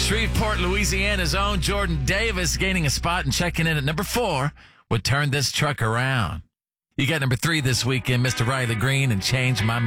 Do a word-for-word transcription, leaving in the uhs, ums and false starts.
Shreveport, Louisiana's own Jordan Davis gaining a spot and checking in at number four would turn this truck around. You got number three this weekend, Mister Riley Green, and Change My Mind.